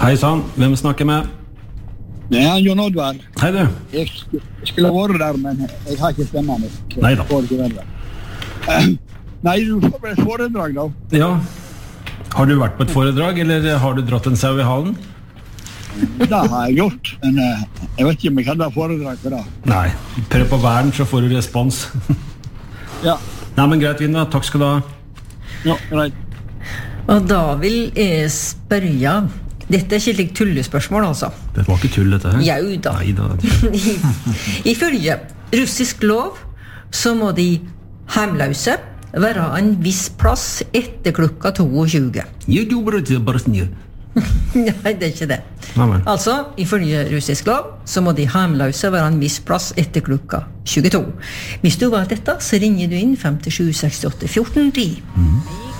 Hei sann, hvem snakker med? Det Jon Oddvar. Hei du. Jeg skulle vært der, men jeg har ikke stemmen. Neida. Nei, du får bare et foredrag da. Ja. Har du vært på et foredrag, eller har du dratt en sau i halen? Det har jeg gjort, men jeg vet ikke om jeg hadde foredrag for det. Nei, prøv på vern, så får du respons. Ja. Nei, men greit, Vinda. Takk skal du ha. Ja, greit. Og da vil jeg spørre. Dette ikke litt tullespørsmål, altså. Det var ikke tull, dette her. Jau da. Neida. Ifølge russisk lov så må de heimløse være en viss plass etter klokka 22. Nei, det ikke det. Altså, ifølge russisk lov så må de heimløse være en viss plass etter klokka 22. Hvis du vet dette, så ringer du inn 57 68 14 10.